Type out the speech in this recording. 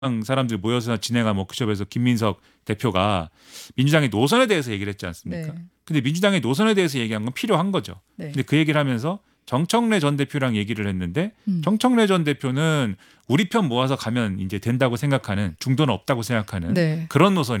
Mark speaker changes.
Speaker 1: 사람들 모여서 진행한 워크숍에서 김민석 대표가 민주당의 노선에 대해서 얘기를 했지 않습니까?
Speaker 2: 네.
Speaker 1: 근데 민주당의 노선에 대해서 얘기한 건 필요한 거죠.
Speaker 2: 네.
Speaker 1: 근데 그 얘기를 하면서 정청래 전 대표랑 얘기를 했는데 정청래 전 대표는 우리 편 모아서 가면 이제 된다고 생각하는, 중도는 없다고 생각하는
Speaker 2: 네.
Speaker 1: 그런 노선.